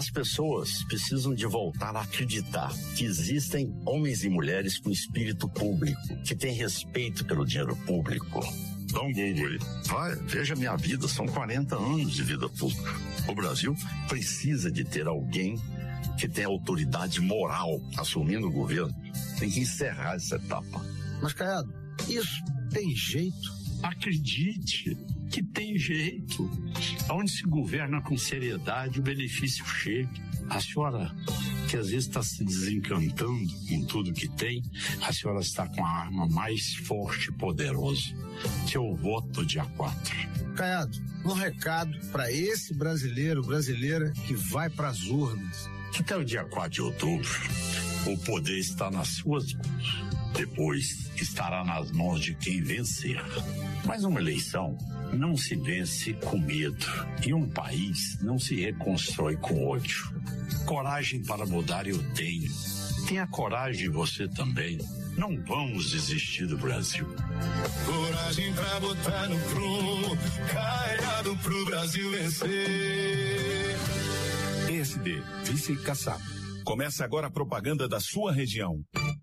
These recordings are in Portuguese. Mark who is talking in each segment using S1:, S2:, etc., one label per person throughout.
S1: As pessoas precisam de voltar a acreditar que existem homens e mulheres com espírito público, que têm respeito pelo dinheiro público. Dá um Google aí. Vai, veja minha vida, são 40 anos de vida pública. O Brasil precisa de ter alguém que tenha autoridade moral assumindo o governo. Tem que encerrar essa etapa.
S2: Mas, Caiado, isso tem jeito?
S3: Acredite que tem jeito. Onde se governa com seriedade, o benefício chega. A senhora, que às vezes está se desencantando com tudo que tem, a senhora está com a arma mais forte e poderosa, que é o voto dia 4.
S2: Caiado, um recado para esse brasileira que vai para as urnas.
S3: Até o dia 4 de outubro, o poder está nas suas mãos. Depois estará nas mãos de quem vencer. Mas uma eleição não se vence com medo. E um país não se reconstrói com ódio. Coragem para mudar eu tenho. Tenha coragem você também. Não vamos desistir do Brasil.
S4: Coragem pra botar no prumo, Caiado pro Brasil vencer.
S5: PSD, Vice Kassab. Começa agora a propaganda da sua região.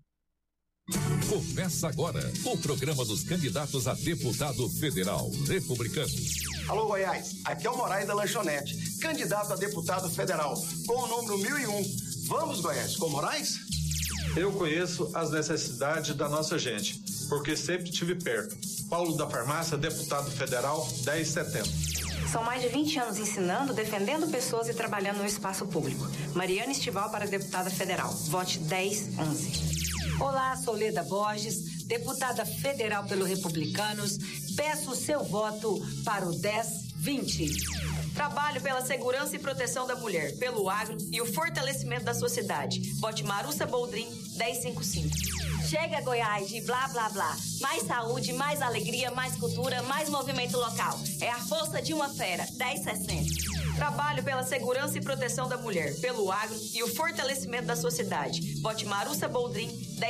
S6: Começa agora o programa dos candidatos a deputado federal, republicanos.
S7: Alô, Goiás, aqui é o Moraes da Lanchonete, candidato a deputado federal, com o número 1001. Vamos, Goiás, com o Moraes?
S8: Eu conheço as necessidades da nossa gente, porque sempre estive perto. Paulo da Farmácia, deputado federal, 1070.
S9: São mais de 20 anos ensinando, defendendo pessoas e trabalhando no espaço público. Mariana Estival para deputada federal. Vote 1011.
S10: Olá, sou Leda Borges, deputada federal pelo Republicanos. Peço o seu voto para o 1020.
S9: Trabalho pela segurança e proteção da mulher, pelo agro e o fortalecimento da sociedade. Vote Marussa Boldrin 1055.
S11: Chega, Goiás, de blá, blá, blá. Mais saúde, mais alegria, mais cultura, mais movimento local. É a força de uma fera, 1060.
S9: Trabalho pela segurança e proteção da mulher, pelo agro e o fortalecimento da sociedade. Vote Marussa Boldrin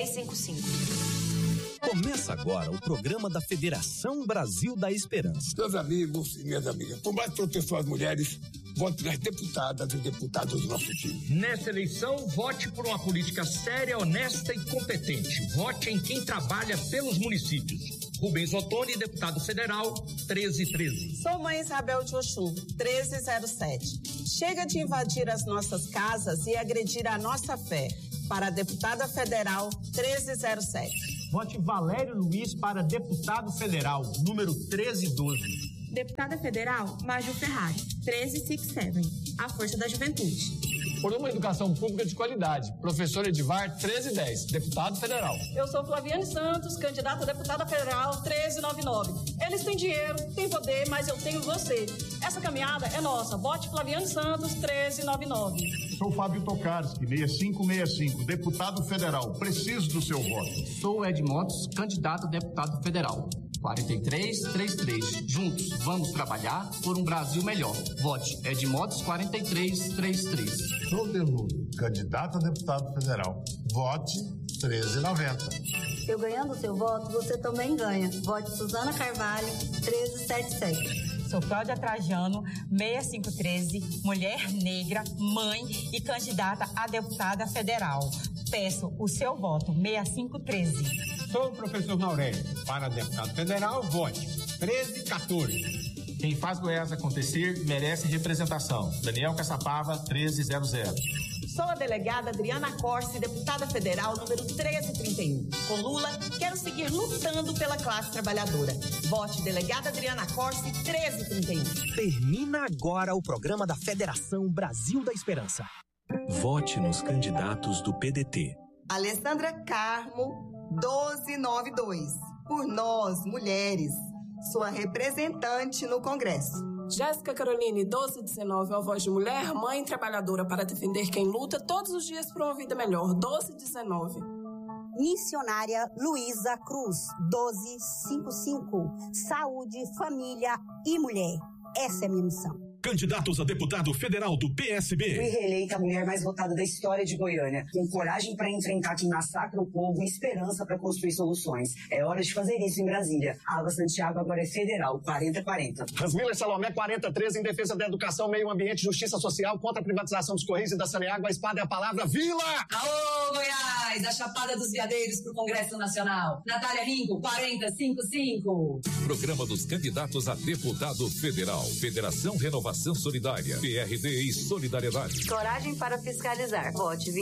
S9: 1055.
S12: Começa agora o programa da Federação Brasil da Esperança.
S13: Meus amigos e minhas amigas, por mais proteção às mulheres, vote nas deputadas e deputados do nosso time.
S14: Nessa eleição, vote por uma política séria, honesta e competente. Vote em quem trabalha pelos municípios. Rubens Ottoni, deputado federal, 1313.
S15: Sou mãe Isabel de Oxum, 1307. Chega de invadir as nossas casas e agredir a nossa fé. Para a deputada federal, 1307.
S16: Vote Valério Luiz para deputado federal, número 1312.
S17: Deputada federal, Maju Ferrari, 1367. A força da juventude.
S18: Por uma educação pública de qualidade, professor Edivar, 1310, deputado federal.
S19: Eu sou Flaviane Santos, candidata a deputada federal, 1399. Eles têm dinheiro, têm poder, mas eu tenho você. Essa caminhada é nossa. Vote Flaviane Santos, 1399.
S20: Sou Fábio Tokarski, 6565, deputado federal. Preciso do seu voto.
S2: Sou Ed Montes, candidato a deputado federal. 4333. Juntos, vamos trabalhar por um Brasil melhor. Vote Ed Montes 4333.
S20: Sou Deludo, candidato a deputado federal. Vote 1390.
S7: Eu ganhando o seu voto, você também ganha. Vote Suzana Carvalho, 1377.
S8: Sou Cláudia Trajano, 6513, mulher negra, mãe e candidata a deputada federal. Peço o seu voto, 6513.
S4: Sou o professor Maurélio. Para deputado federal, vote 1314.
S12: Quem faz Goiás acontecer merece representação. Daniel Caçapava, 1300.
S15: Sou a delegada Adriana Corsi, deputada federal, número 1331. Com Lula, quero seguir lutando pela classe trabalhadora. Vote delegada Adriana Corsi, 1331.
S12: Termina agora o programa da Federação Brasil da Esperança.
S6: Vote nos candidatos do PDT.
S3: Alessandra Carmo, 1292. Por nós, mulheres. Sua representante no Congresso.
S19: Jéssica Caroline, 1219, a voz de mulher, mãe trabalhadora para defender quem luta todos os dias por uma vida melhor, 1219.
S11: Missionária Luísa Cruz, 1255, saúde, família e mulher. Essa é a minha missão.
S5: Candidatos a deputado federal do PSB.
S21: Fui reeleita a mulher mais votada da história de Goiânia, com coragem para enfrentar quem massacra o povo e esperança para construir soluções. É hora de fazer isso em Brasília. A Água Santiago agora é federal, 40-40.
S22: Rasmiller Salomé, 40-13, em defesa da educação, meio ambiente, justiça social, contra a privatização dos Correios e da Saneágua. A espada é a palavra. Vila!
S10: Alô, Goiás! A Chapada dos Veadeiros pro Congresso Nacional. Natália Rinco, 40-55.
S6: Programa dos candidatos a deputado federal. Federação Renovação Solidária, PRD e Solidariedade.
S9: Coragem para fiscalizar. Vote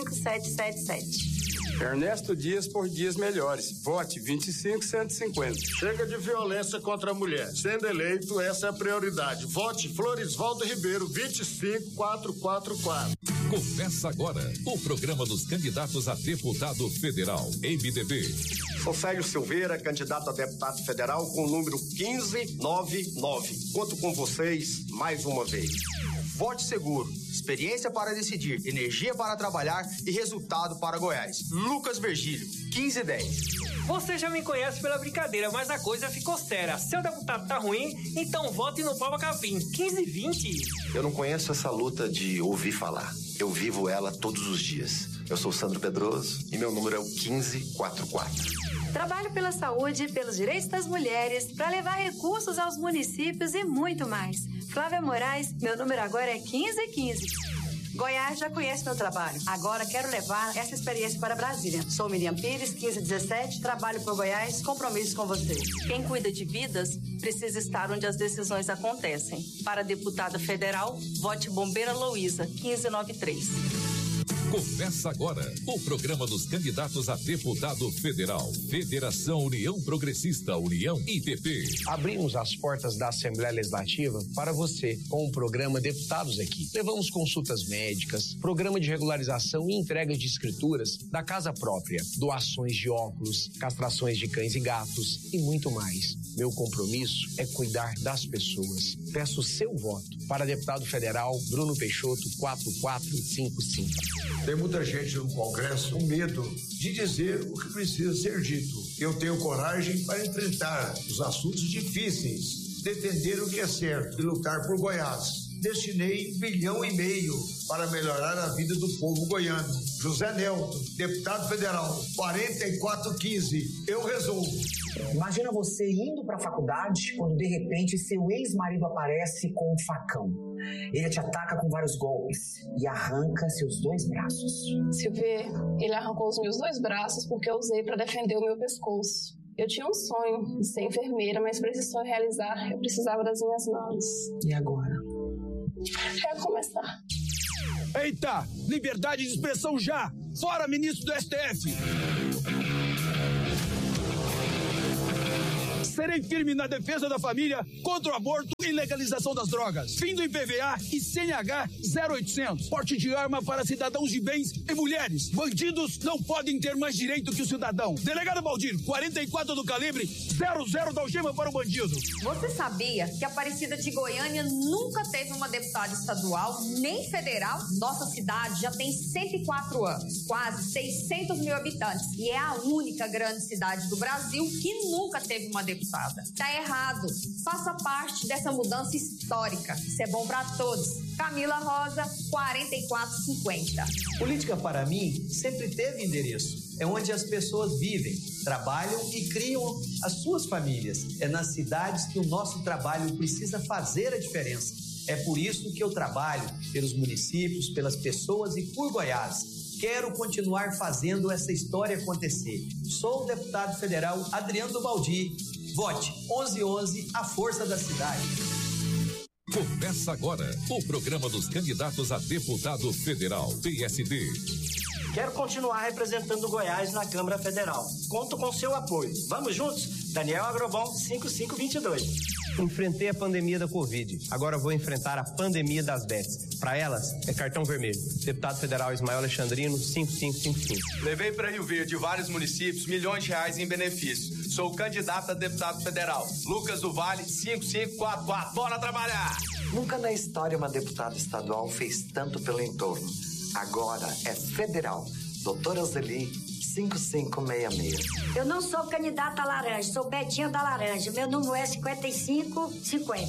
S9: 25777.
S23: Ernesto Dias por Dias Melhores. Vote 25150.
S24: Chega de violência contra a mulher. Sendo eleito, essa é a prioridade. Vote Florisvaldo Ribeiro, 25444.
S6: Começa agora o programa dos candidatos a deputado federal, MDB.
S7: Sou Célio Silveira, candidato a deputado federal com o número 1599. Conto com vocês mais uma vez. Vote seguro, experiência para decidir, energia para trabalhar e resultado para Goiás. Lucas Virgílio, 1510.
S25: Você já me conhece pela brincadeira, mas a coisa ficou séria. Seu deputado tá ruim, então vote no Pava Capim, 1520.
S26: Eu não conheço essa luta de ouvir falar. Eu vivo ela todos os dias. Eu sou Sandro Pedroso e meu número é o 1544.
S9: Trabalho pela saúde, pelos direitos das mulheres, para levar recursos aos municípios e muito mais. Flávia Moraes, meu número agora é 1515. Goiás já conhece meu trabalho. Agora quero levar essa experiência para Brasília. Sou Miriam Pires, 1517, trabalho por Goiás, compromisso com você. Quem cuida de vidas precisa estar onde as decisões acontecem. Para deputada federal, vote Bombeira Luísa, 1593.
S6: Começa agora o programa dos candidatos a deputado federal. Federação União Progressista, União IPP.
S27: Abrimos as portas da Assembleia Legislativa para você com o programa Deputados Aqui. Levamos consultas médicas, programa de regularização e entrega de escrituras da casa própria, doações de óculos, castrações de cães e gatos e muito mais. Meu compromisso é cuidar das pessoas. Peço seu voto para deputado federal Bruno Peixoto, 4455.
S28: Tem muita gente no Congresso com medo de dizer o que precisa ser dito. Eu tenho coragem para enfrentar os assuntos difíceis, defender o que é certo e lutar por Goiás. Destinei 1,5 bilhão para melhorar a vida do povo goiano. José Nelton, deputado federal, 4415. Eu resolvo.
S21: Imagina você indo para a faculdade quando de repente seu ex-marido aparece com um facão. Ele te ataca com vários golpes e arranca seus 2 braços.
S17: Silvia, ele arrancou os meus 2 braços porque eu usei para defender o meu pescoço. Eu tinha um sonho de ser enfermeira, mas para esse sonho realizar, eu precisava das minhas mãos.
S21: E agora?
S17: Recomeçar.
S29: Eita! Liberdade de expressão já! Fora, ministro do STF! Serei firme na defesa da família, contra o aborto e legalização das drogas. Fim do IPVA e CNH 0800. Porte de arma para cidadãos de bens e mulheres. Bandidos não podem ter mais direito que o cidadão. Delegado Baldir, 44 do calibre, 00 da algema para o bandido.
S30: Você sabia que a Aparecida de Goiânia nunca teve uma deputada estadual, nem federal? Nossa cidade já tem 104 anos, quase 600 mil habitantes. E é a única grande cidade do Brasil que nunca teve uma deputada. Tá errado. Faça parte dessa mudança histórica. Isso é bom para todos. Camila Rosa, 4450.
S31: Política, para mim, sempre teve endereço. É onde as pessoas vivem, trabalham e criam as suas famílias. É nas cidades que o nosso trabalho precisa fazer a diferença. É por isso que eu trabalho pelos municípios, pelas pessoas e por Goiás. Quero continuar fazendo essa história acontecer. Sou o deputado federal Adriano Baldi. Vote 1111, a força da cidade.
S6: Começa agora o programa dos candidatos a deputado federal, PSD.
S32: Quero continuar representando Goiás na Câmara Federal. Conto com seu apoio. Vamos juntos? Daniel Agrobon, 5522.
S33: Enfrentei a pandemia da Covid. Agora vou enfrentar a pandemia das bets. Para elas, é cartão vermelho. Deputado federal Ismael Alexandrino, 5555.
S34: Levei para Rio Verde e vários municípios milhões de reais em benefícios. Sou candidato a deputado federal. Lucas do Vale, 5544. Bora trabalhar!
S35: Nunca na história uma deputada estadual fez tanto pelo entorno. Agora é federal. Doutora Zeli, 5566.
S36: Eu não sou candidata a laranja, sou Betinha da Laranja. Meu número é 5550.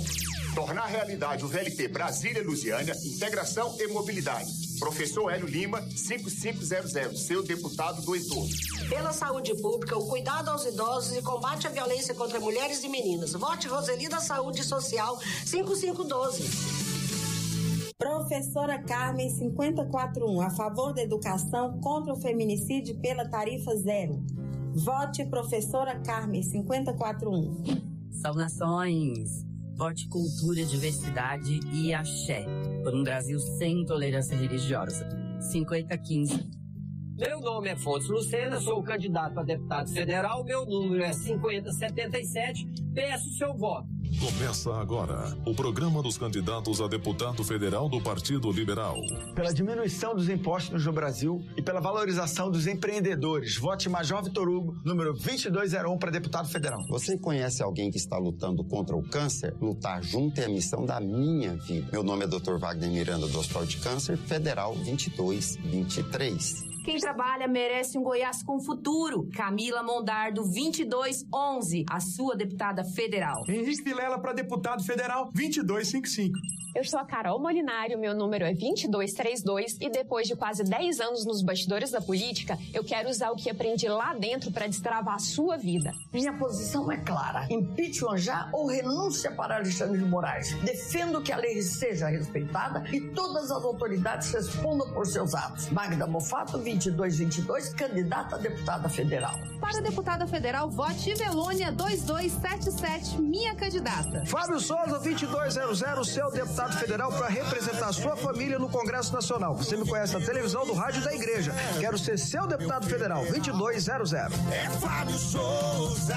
S1: Tornar realidade o VLT Brasília e Lusiânia, integração e mobilidade. Professor Hélio Lima, 5500, seu deputado do entorno.
S2: Pela saúde pública, o cuidado aos idosos e combate à violência contra mulheres e meninas. Vote Roseli da Saúde Social, 5512.
S3: Professora Carmen, 541, a favor da educação contra o feminicídio pela tarifa zero. Vote Professora Carmen, 541.
S4: Saudações! Vote Cultura, Diversidade e Axé, por um Brasil sem intolerância religiosa. 5015.
S5: Meu nome é Fontes Lucena, sou candidato a deputado federal, meu número é 5077, peço seu voto.
S6: Começa agora o programa dos candidatos a deputado federal do Partido Liberal.
S22: Pela diminuição dos impostos no Brasil e pela valorização dos empreendedores. Vote Major Vitor Hugo, número 2201 para deputado federal.
S8: Você conhece alguém que está lutando contra o câncer? Lutar junto é a missão da minha vida. Meu nome é Dr. Wagner Miranda, do Hospital de Câncer Federal 2223.
S11: Quem trabalha merece um Goiás com futuro. Camila Mondardo, 2211, a sua deputada federal.
S22: Henrique Vilela para deputado federal, 2255.
S12: Eu sou a Carol Molinari, meu número é 2232 e depois de quase 10 anos nos bastidores da política, eu quero usar o que aprendi lá dentro para destravar a sua vida.
S13: Minha posição é clara. Impeachment já ou renúncia para Alexandre de Moraes. Defendo que a lei seja respeitada e todas as autoridades respondam por seus atos. Magda Mofato, 2222, candidata a deputada federal.
S14: Para deputada federal, vote Ivelônia 2277, minha candidata.
S22: Fábio Souza, 2200, seu deputado federal para representar a sua família no Congresso Nacional. Você me conhece na televisão, do rádio e da igreja. Quero ser seu deputado federal, 2200.
S15: É Fábio Souza.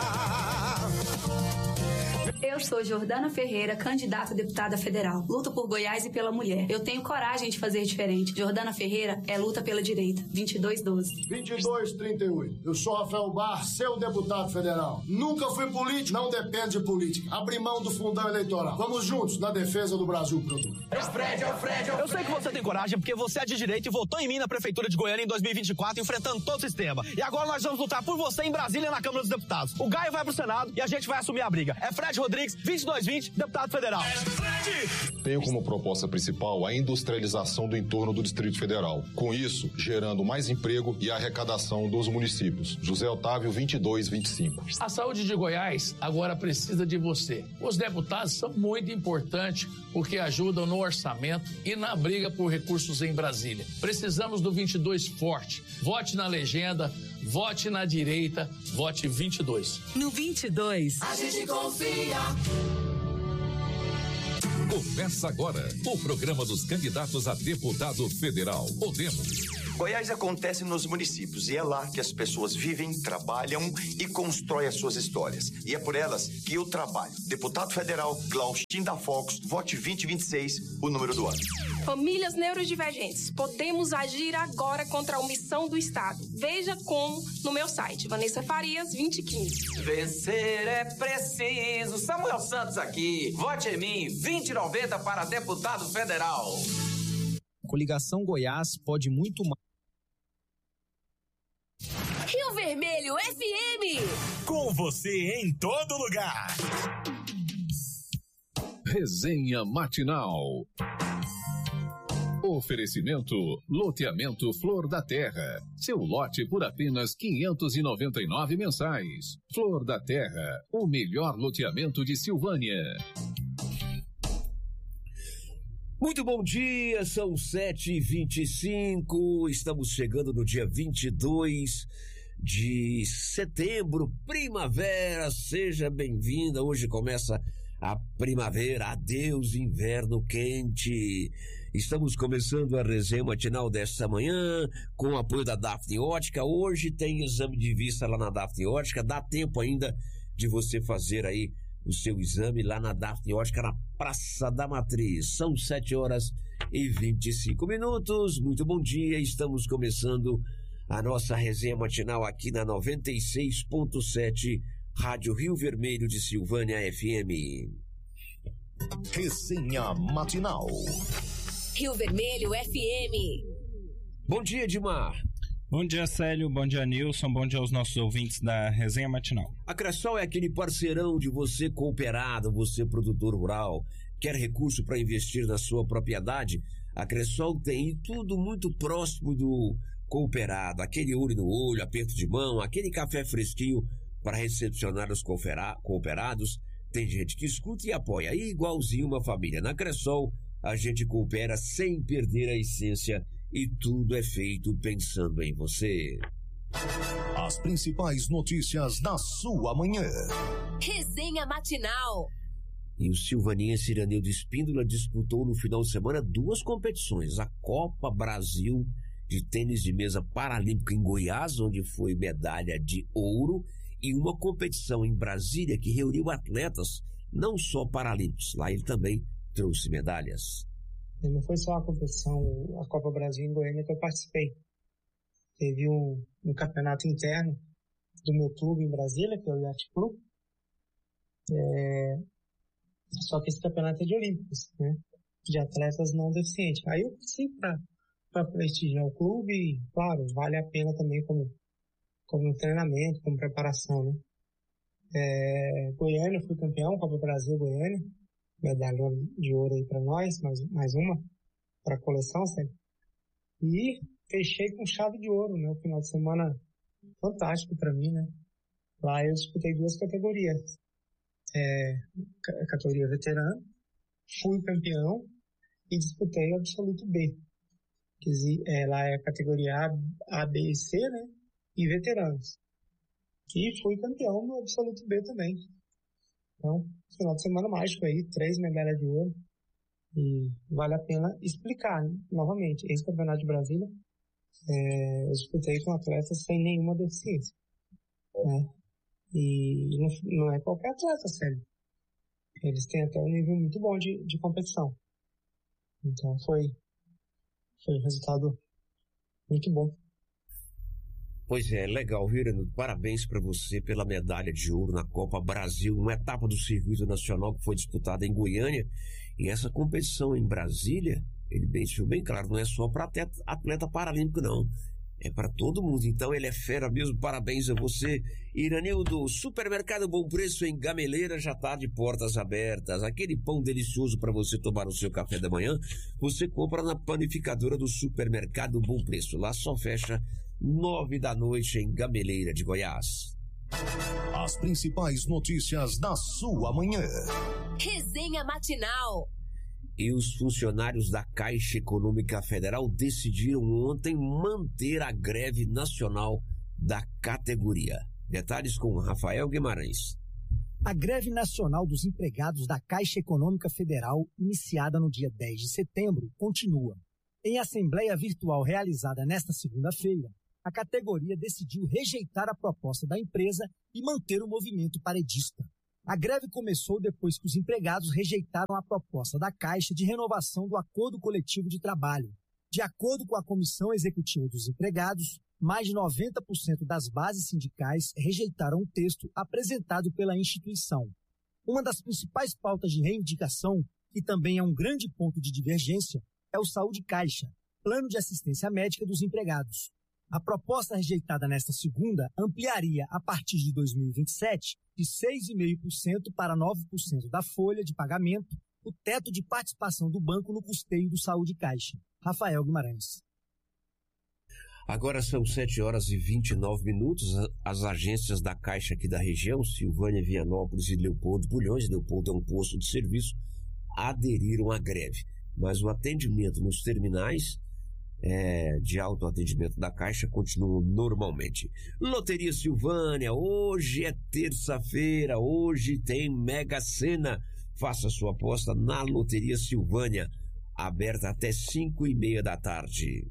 S9: Eu sou Jordana Ferreira, candidata a deputada federal. Luto por Goiás e pela mulher. Eu tenho coragem de fazer diferente. Jordana Ferreira é luta pela direita. 2212.
S24: 2238. Eu sou Rafael Bar, seu deputado federal. Nunca fui político, não depende de política. Abri mão do fundão eleitoral. Vamos juntos na defesa do Brasil produto.
S16: É o Fred. Eu sei que você tem coragem porque você é de direita e votou em mim na Prefeitura de Goiânia em 2024, enfrentando todo o sistema. E agora nós vamos lutar por você em Brasília na Câmara dos Deputados. O Gaio vai pro Senado e a gente vai assumir a briga. É Fred Rodrigues, 2220, deputado federal.
S18: Tenho como proposta principal a industrialização do entorno do Distrito Federal. Com isso, gerando mais emprego e arrecadação dos municípios. José Otávio, 2225.
S19: A saúde de Goiás agora precisa de você. Os deputados são muito importantes porque ajudam no orçamento e na briga por recursos em Brasília. Precisamos do 22 forte. Vote na legenda, vote na direita, vote 22.
S11: No 22,
S15: a gente confia.
S6: Começa agora o programa dos candidatos a deputado federal. Podemos.
S35: Goiás acontece nos municípios e é lá que as pessoas vivem, trabalham e constroem as suas histórias. E é por elas que eu trabalho. Deputado federal Glaustin da Fox, vote 2026, o número do ano.
S20: Famílias neurodivergentes, podemos agir agora contra a omissão do Estado. Veja como no meu site, Vanessa Farias, 2015.
S36: Vencer é preciso. Samuel Santos aqui. Vote em mim, 2090 para deputado federal.
S37: Coligação Goiás pode muito mais.
S20: Rio Vermelho FM.
S6: Com você em todo lugar. Resenha matinal. Oferecimento Loteamento Flor da Terra. Seu lote por apenas R$599 mensais. Flor da Terra, o melhor loteamento de Silvânia.
S38: Muito bom dia, são 7h25, estamos chegando no dia 22 de setembro, primavera, seja bem-vinda, hoje começa a primavera, adeus inverno quente. Estamos começando a resenha matinal desta manhã, com o apoio da Daphne Ótica. Hoje tem exame de vista lá na Daphne Ótica, dá tempo ainda de você fazer aí o seu exame lá na Daphne Ótica, na Praça da Matriz. São 7h25. Muito bom dia, estamos começando a nossa resenha matinal aqui na 96.7 Rádio Rio Vermelho de Silvânia FM.
S6: Resenha matinal.
S20: Rio Vermelho FM.
S38: Bom dia, Edmar.
S1: Bom dia, Célio. Bom dia, Nilson. Bom dia aos nossos ouvintes da Resenha Matinal.
S38: A Cressol é aquele parceirão de você cooperado, você produtor rural. Quer recurso para investir na sua propriedade? A Cressol tem tudo muito próximo do cooperado. Aquele olho no olho, aperto de mão, aquele café fresquinho para recepcionar os cooperados. Tem gente que escuta e apoia, aí igualzinho uma família. Na Cressol, a gente coopera sem perder a essência e tudo é feito pensando em você.
S15: As principais notícias da sua manhã.
S2: Resenha Matinal.
S38: E o silvaniense Iranildo Espíndola disputou no final de semana 2 competições. A Copa Brasil de tênis de mesa paralímpico em Goiás, onde foi medalha de ouro, e uma competição em Brasília que reuniu atletas, não só paralímpicos. Lá ele também trouxe medalhas.
S3: Não foi só a competição, a Copa Brasil em Goiânia que eu participei. Teve um campeonato interno do meu clube em Brasília, que é o Yacht Club. Só que esse campeonato é de olímpicos, né? De atletas não deficientes. Aí eu fui para prestigiar o clube e, claro, vale a pena também como treinamento, como preparação, né? Goiânia, fui campeão, Copa Brasil Goiânia. Medalha de ouro aí para nós, mais uma para a coleção, sabe? E fechei com chave de ouro, né? O final de semana fantástico para mim, né? Lá eu disputei 2 categorias. Categoria veterano, fui campeão e disputei o absoluto B. Lá é a categoria A, B e C, né? E veteranos. E fui campeão no absoluto B também. Então, final de semana mágico aí, 3 medalhas de ouro. E vale a pena explicar, né? Novamente, esse campeonato de Brasília, eu disputei com atletas sem nenhuma deficiência. Né? E não é qualquer atleta, sério. Eles têm até um nível muito bom de competição. Então foi um resultado muito bom.
S38: Pois é, legal, Iranildo. Parabéns para você pela medalha de ouro na Copa Brasil, uma etapa do circuito nacional que foi disputada em Goiânia. E essa competição em Brasília, ele deixou bem claro, não é só para atleta paralímpico, não. É para todo mundo. Então ele é fera mesmo. Parabéns a você, Iranildo. Supermercado Bom Preço em Gameleira já está de portas abertas. Aquele pão delicioso para você tomar no seu café da manhã, você compra na panificadora do Supermercado Bom Preço. Lá só fecha 9 da noite em Gameleira de Goiás.
S15: As principais notícias da sua manhã.
S2: Resenha Matinal.
S38: E os funcionários da Caixa Econômica Federal decidiram ontem manter a greve nacional da categoria. Detalhes com Rafael Guimarães.
S7: A greve nacional dos empregados da Caixa Econômica Federal, iniciada no dia 10 de setembro, continua. Em assembleia virtual realizada nesta segunda-feira, a categoria decidiu rejeitar a proposta da empresa e manter o movimento paredista. A greve começou depois que os empregados rejeitaram a proposta da Caixa de renovação do acordo coletivo de trabalho. De acordo com a Comissão Executiva dos Empregados, mais de 90% das bases sindicais rejeitaram o texto apresentado pela instituição. Uma das principais pautas de reivindicação, que também é um grande ponto de divergência, é o Saúde Caixa, Plano de Assistência Médica dos Empregados. A proposta rejeitada nesta segunda ampliaria, a partir de 2027, de 6,5% para 9% da folha de pagamento, o teto de participação do banco no custeio do Saúde Caixa. Rafael Guimarães.
S38: Agora são 7h29. As agências da Caixa aqui da região, Silvânia, Vianópolis e Leopoldo Bulhões, Leopoldo é um posto de serviço, aderiram à greve. Mas o atendimento nos terminais de autoatendimento da Caixa continuam normalmente. Loteria Silvânia, hoje é terça-feira, hoje tem Mega Sena. Faça sua aposta na Loteria Silvânia, aberta até 5h30 da tarde.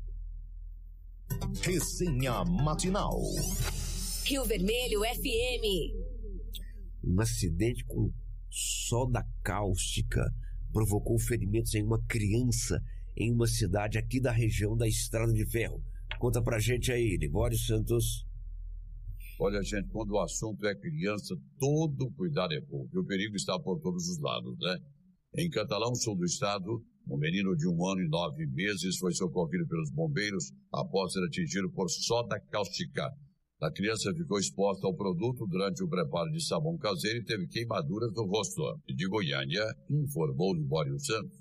S15: Resenha Matinal.
S2: Rio Vermelho FM.
S38: Um acidente com soda cáustica provocou ferimentos em uma criança em uma cidade aqui da região da Estrada de Ferro. Conta pra gente aí, Libório Santos.
S10: Olha, gente, quando o assunto é criança, todo cuidado é pouco. O perigo está por todos os lados, né? Em Catalão, sul do estado, Um menino de 1 ano e 9 meses foi socorrido pelos bombeiros após ser atingido por soda cáustica. A criança ficou exposta ao produto durante o preparo de sabão caseiro e teve queimaduras no rosto. De Goiânia, informou Libório Santos.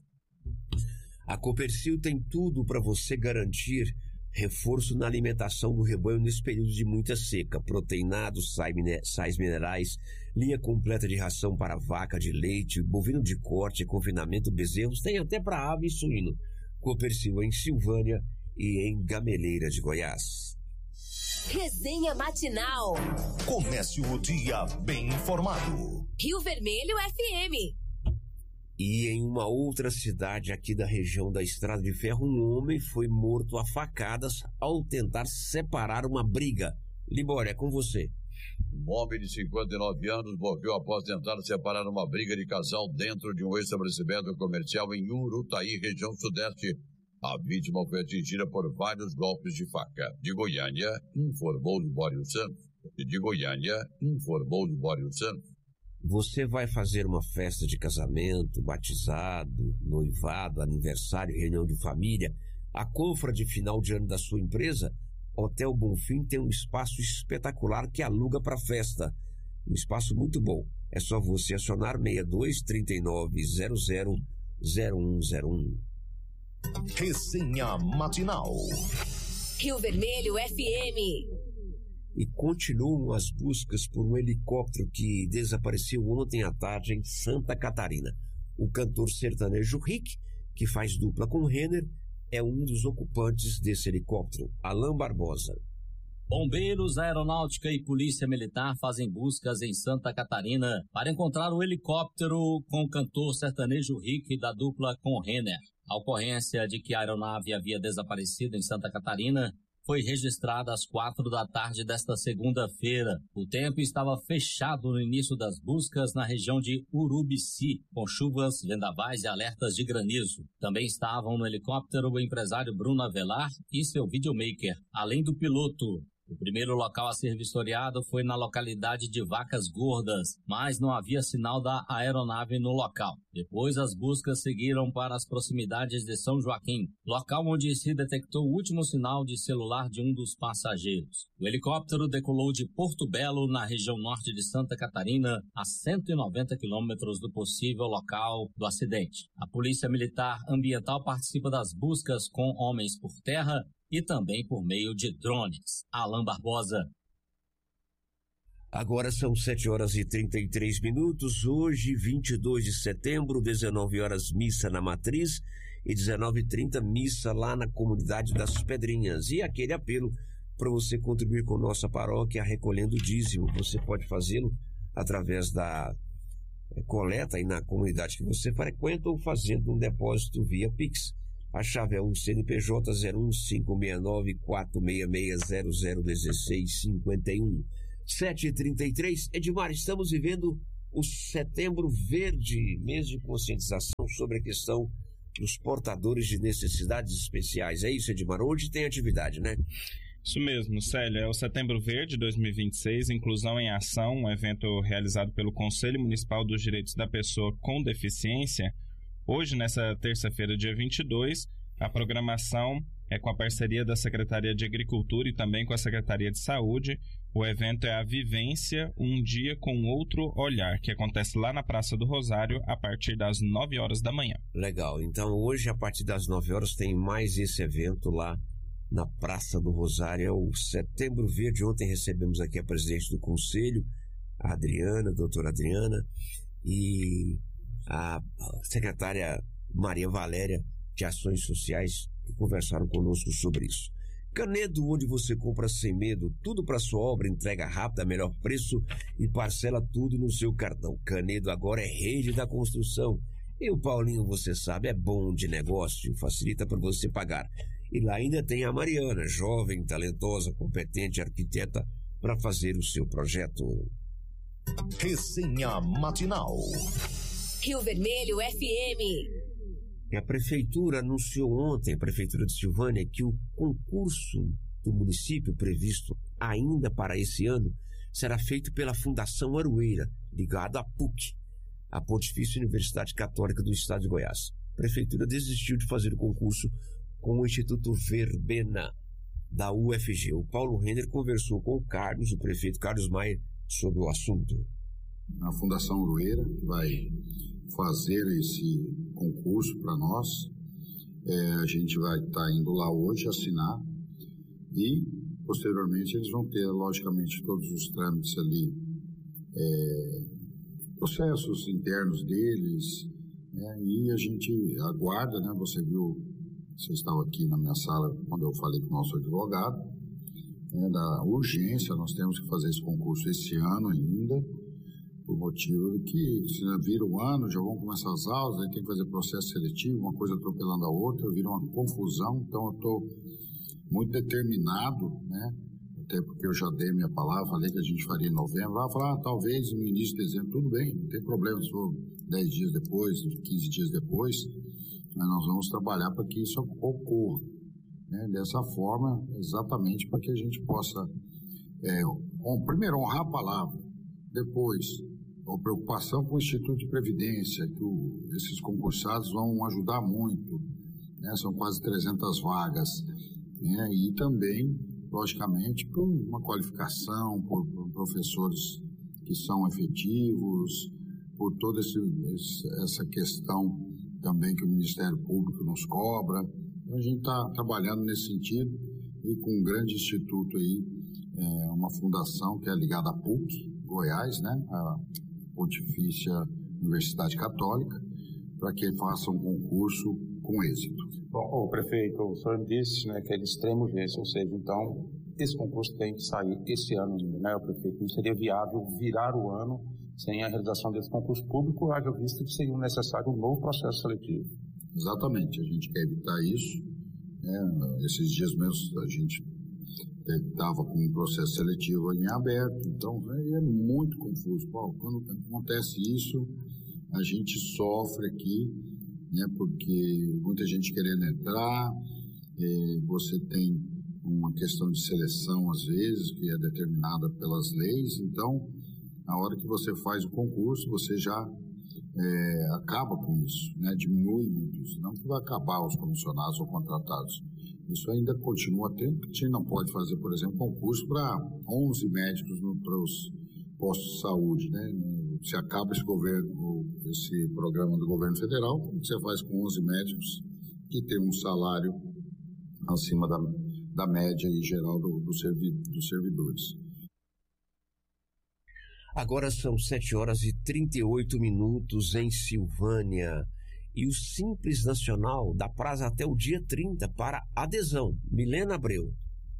S38: A Copercil tem tudo para você garantir reforço na alimentação do rebanho nesse período de muita seca. Proteinados, sais minerais, linha completa de ração para vaca de leite, bovino de corte, confinamento, bezerros, tem até para ave e suíno. Copercil em Silvânia e em Gameleira de Goiás.
S2: Resenha matinal.
S15: Comece o dia bem informado.
S2: Rio Vermelho FM.
S38: E em uma outra cidade aqui da região da Estrada de Ferro, um homem foi morto a facadas ao tentar separar uma briga. Libório, é com você.
S10: Um homem de 59 anos morreu após tentar separar uma briga de casal dentro de um estabelecimento comercial em Urutaí, região sudeste. A vítima foi atingida por vários golpes de faca. De Goiânia, informou Libório Santos. De Goiânia, informou Libório Santos.
S38: Você vai fazer uma festa de casamento, batizado, noivado, aniversário, reunião de família, a confra de final de ano da sua empresa? Hotel Bonfim tem um espaço espetacular que aluga para festa. Um espaço muito bom. É só você acionar 62 39 00 0101.
S15: Resenha matinal.
S2: Rio Vermelho FM.
S38: E continuam as buscas por um helicóptero que desapareceu ontem à tarde em Santa Catarina. O cantor sertanejo Rick, que faz dupla com Renner, é um dos ocupantes desse helicóptero, Alan Barbosa.
S4: Bombeiros, Aeronáutica e Polícia Militar fazem buscas em Santa Catarina para encontrar o helicóptero com o cantor sertanejo Rick da dupla com Renner. A ocorrência de que a aeronave havia desaparecido em Santa Catarina foi registrada às 4 da tarde desta segunda-feira. O tempo estava fechado no início das buscas na região de Urubici, com chuvas, vendavais e alertas de granizo. Também estavam no helicóptero o empresário Bruno Avelar e seu videomaker, além do piloto. O primeiro local a ser vistoriado foi na localidade de Vacas Gordas, mas não havia sinal da aeronave no local. Depois, as buscas seguiram para as proximidades de São Joaquim, local onde se detectou o último sinal de celular de um dos passageiros. O helicóptero decolou de Porto Belo, na região norte de Santa Catarina, a 190 quilômetros do possível local do acidente. A Polícia Militar Ambiental participa das buscas com homens por terra e também por meio de drones. Alan Barbosa.
S38: Agora são 7 horas e 33 minutos. Hoje, 22 de setembro, 19 horas, missa na Matriz e 19h30, missa lá na comunidade das Pedrinhas. E aquele apelo para você contribuir com nossa paróquia recolhendo dízimo. Você pode fazê-lo através da coleta aí na comunidade que você frequenta ou fazendo um depósito via Pix. A chave é o CNPJ 01566-466-001651. 7h33. Edmar, estamos vivendo o Setembro Verde, mês de conscientização sobre a questão dos portadores de necessidades especiais. É isso, Edmar? Hoje tem atividade, né?
S1: Isso mesmo, Célio. É o Setembro Verde 2026, Inclusão em Ação, um evento realizado pelo Conselho Municipal dos Direitos da Pessoa com Deficiência. Hoje, nessa terça-feira, dia 22, a programação é com a parceria da Secretaria de Agricultura e também com a Secretaria de Saúde. O evento é a Vivência, um dia com outro olhar, que acontece lá na Praça do Rosário a partir das 9 horas da manhã.
S38: Legal. Então, hoje, a partir das 9 horas, tem mais esse evento lá na Praça do Rosário. É o Setembro Verde. Ontem recebemos aqui a presidente do Conselho, a Adriana, a doutora Adriana, e a secretária Maria Valéria de Ações Sociais, que conversaram conosco sobre isso. Canedo, onde você compra sem medo, tudo para sua obra, entrega rápida, melhor preço e parcela tudo no seu cartão. Canedo agora é rede da construção. E o Paulinho, você sabe, é bom de negócio, facilita para você pagar. E lá ainda tem a Mariana, jovem, talentosa, competente arquiteta, para fazer o seu projeto.
S15: Resenha matinal.
S2: Rio Vermelho FM.
S38: E a Prefeitura anunciou ontem, a Prefeitura de Silvânia, que o concurso do município previsto ainda para esse ano será feito pela Fundação Aroeira, ligado à PUC, a Pontifícia Universidade Católica do Estado de Goiás. Prefeitura desistiu de fazer o concurso com o Instituto Verbena da UFG. O Paulo Renner conversou com o prefeito Carlos Maia, sobre o assunto.
S5: A Fundação Aroeira vai fazer esse concurso para nós. A gente vai estar indo lá hoje assinar e, posteriormente, eles vão ter, logicamente, todos os trâmites ali, processos internos deles, e a gente aguarda, né? Você estava aqui na minha sala quando eu falei com o nosso advogado, da urgência, nós temos que fazer esse concurso esse ano ainda, por motivo de que se vira um ano, já vão começar as aulas, aí tem que fazer processo seletivo, uma coisa atropelando a outra, vira uma confusão. Então eu estou muito determinado, né? Até porque eu já dei minha palavra, falei que a gente faria em novembro. Vai falar, talvez no início de dezembro, tudo bem, não tem problema se for 10 dias depois, 15 dias depois, mas nós vamos trabalhar para que isso ocorra, né? Dessa forma, exatamente para que a gente possa, primeiro, honrar a palavra, depois, a preocupação com o Instituto de Previdência, que esses concursados vão ajudar muito, né? São quase 300 vagas, né? E também, logicamente, por uma qualificação, por professores que são efetivos, por toda essa questão também que o Ministério Público nos cobra. Então, a gente está trabalhando nesse sentido e com um grande instituto aí, uma fundação que é ligada à PUC, Goiás, né? A Pontifícia Universidade Católica, para que faça um concurso com êxito.
S8: Bom, prefeito, o senhor disse, né, que é de extrema urgência, ou seja, então, esse concurso tem que sair esse ano ainda, né, prefeito? Não seria viável virar o ano sem a realização desse concurso público, haja visto que seria necessário um novo processo seletivo.
S5: Exatamente, a gente quer evitar isso, né? Esses dias mesmo a gente estava com um processo seletivo em aberto, então é muito confuso. Paulo, quando acontece isso, a gente sofre aqui, né, porque muita gente querendo entrar, você tem uma questão de seleção às vezes, que é determinada pelas leis, então na hora que você faz o concurso, você já acaba com isso, né, diminui muito isso, não que vai acabar os comissionados ou contratados. Isso ainda continua tendo, a gente não pode fazer, por exemplo, concurso para 11 médicos para os postos de saúde, né? Se acaba esse programa do governo federal, o que você faz com 11 médicos que tem um salário acima da média em geral dos servidores.
S38: Agora são 7h38 em Silvânia. E o Simples Nacional dá prazo até o dia 30 para adesão. Milena Abreu.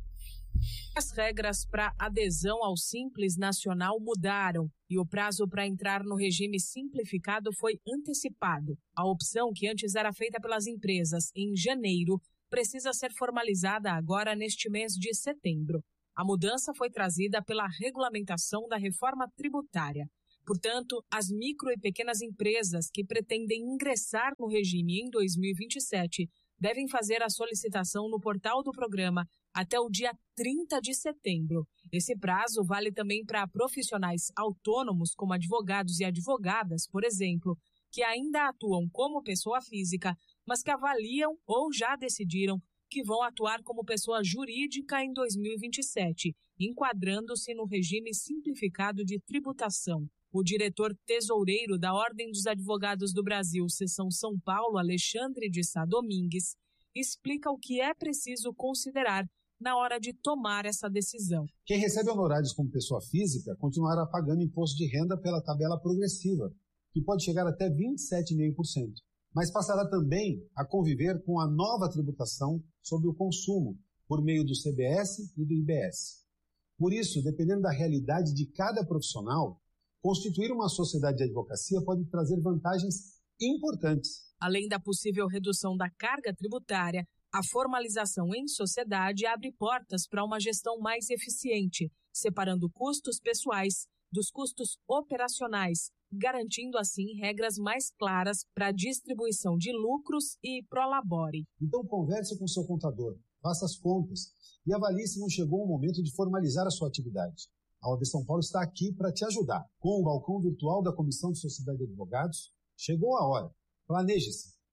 S12: As regras para adesão ao Simples Nacional mudaram e o prazo para entrar no regime simplificado foi antecipado. A opção, que antes era feita pelas empresas em janeiro, precisa ser formalizada agora neste mês de setembro. A mudança foi trazida pela regulamentação da reforma tributária. Portanto, as micro e pequenas empresas que pretendem ingressar no regime em 2027 devem fazer a solicitação no portal do programa até o dia 30 de setembro. Esse prazo vale também para profissionais autônomos, como advogados e advogadas, por exemplo, que ainda atuam como pessoa física, mas que avaliam ou já decidiram que vão atuar como pessoa jurídica em 2027, enquadrando-se no regime simplificado de tributação. O diretor tesoureiro da Ordem dos Advogados do Brasil, Seção São Paulo, Alexandre de Sá Domingues, explica o que é preciso considerar na hora de tomar essa decisão.
S13: Quem recebe honorários como pessoa física continuará pagando imposto de renda pela tabela progressiva, que pode chegar até 27,5%, mas passará também a conviver com a nova tributação sobre o consumo, por meio do CBS e do IBS. Por isso, dependendo da realidade de cada profissional, constituir uma sociedade de advocacia pode trazer vantagens importantes.
S12: Além da possível redução da carga tributária, a formalização em sociedade abre portas para uma gestão mais eficiente, separando custos pessoais dos custos operacionais, garantindo assim regras mais claras para a distribuição de lucros e prolabore.
S13: Então converse com seu contador, faça as contas e avalie se não chegou o momento de formalizar a sua atividade. A OAB São Paulo está aqui para te ajudar. Com o balcão virtual da Comissão de Sociedade de Advogados, chegou a hora. Planeje-se.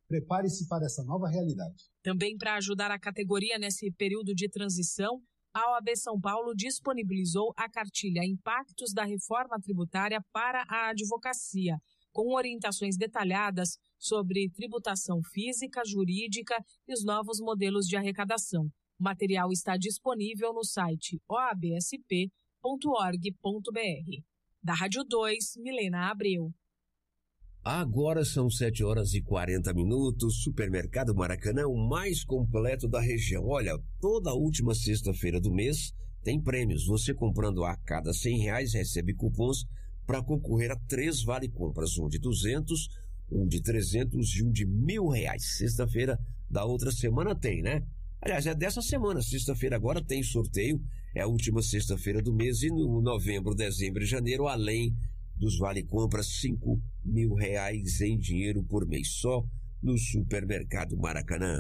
S13: Prepare-se para essa nova realidade.
S12: Também para ajudar a categoria nesse período de transição, a OAB São Paulo disponibilizou a cartilha Impactos da Reforma Tributária para a Advocacia, com orientações detalhadas sobre tributação física, jurídica e os novos modelos de arrecadação. O material está disponível no site oabsp.org.br. Da Rádio 2, Milena Abreu.
S38: Agora são 7h40. Supermercado Maracanã é o mais completo da região. Olha, toda última sexta-feira do mês tem prêmios. Você comprando a cada R$100 recebe cupons para concorrer a 3 vale-compras, um de 200, um de 300 e um de R$1.000. Sexta-feira da outra semana tem, né? Aliás, é dessa semana. Sexta-feira agora tem sorteio. É a última sexta-feira do mês e no novembro, dezembro e janeiro, além dos vale-compras, R$5.000 em dinheiro por mês, só no Supermercado Maracanã.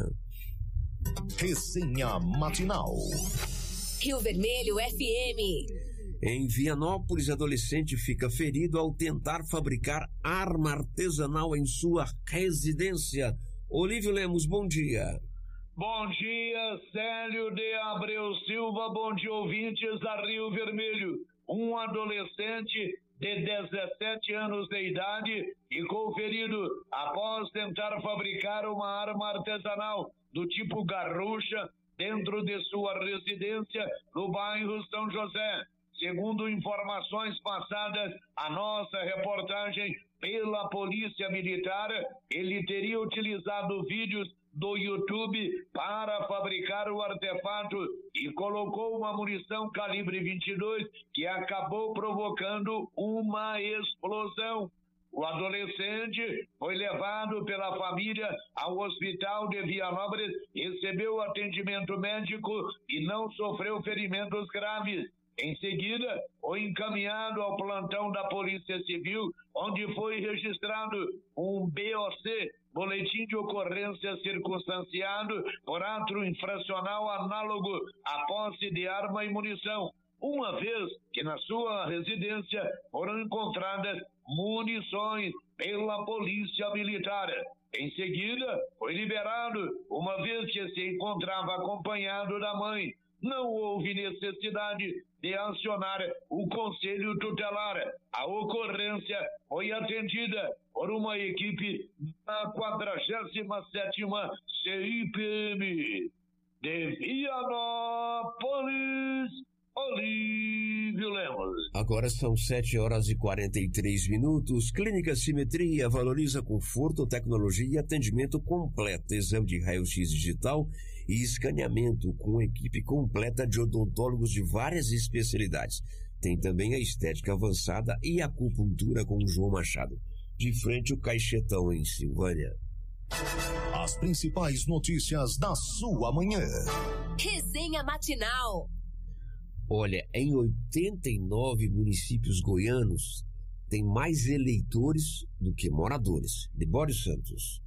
S15: Resenha Matinal.
S2: Rio Vermelho FM.
S38: Em Vianópolis, adolescente fica ferido ao tentar fabricar arma artesanal em sua residência. Olívio Lemos, bom dia.
S9: Bom dia, Célio de Abreu Silva, bom dia, ouvintes da Rio Vermelho. Um adolescente de 17 anos de idade ficou ferido após tentar fabricar uma arma artesanal do tipo garrucha dentro de sua residência no bairro São José. Segundo informações passadas à nossa reportagem pela Polícia Militar, ele teria utilizado vídeos do YouTube para fabricar o artefato e colocou uma munição calibre 22 que acabou provocando uma explosão. O adolescente foi levado pela família ao hospital de Vianópolis, recebeu atendimento médico e não sofreu ferimentos graves. Em seguida, foi encaminhado ao plantão da Polícia Civil, onde foi registrado um BOC, Boletim de Ocorrência Circunstanciado, por ato infracional análogo à posse de arma e munição, uma vez que na sua residência foram encontradas munições pela Polícia Militar. Em seguida, foi liberado, uma vez que se encontrava acompanhado da mãe. Não houve necessidade de acionar o Conselho Tutelar. A ocorrência foi atendida por uma equipe da 47ª CIPM de Vianópolis, Olívio Lemos.
S38: Agora são 7h43. Clínica Simetria valoriza conforto, tecnologia e atendimento completo. Exame de raio-x digital e escaneamento com equipe completa de odontólogos de várias especialidades. Tem também a estética avançada e acupuntura com o João Machado. De frente o Caixetão, em Silvânia.
S15: As principais notícias da sua manhã.
S2: Resenha Matinal.
S38: Olha, em 89 municípios goianos, tem mais eleitores do que moradores. Libório Santos.